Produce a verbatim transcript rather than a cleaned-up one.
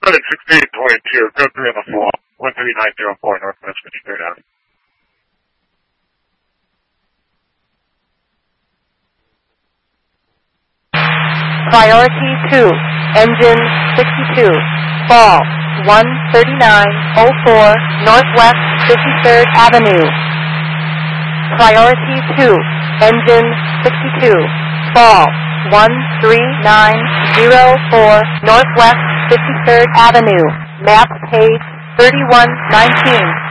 Credit sixty-eight twenty-two, code three on the floor, one three nine zero four Northwest fifty-third Avenue. Priority two, engine sixty-two, fall, one thirty-nine oh four Northwest fifty-third Avenue. Priority two, engine sixty-two, fall, one three nine oh four Northwest fifty-third Avenue, map page thirty-one nineteen.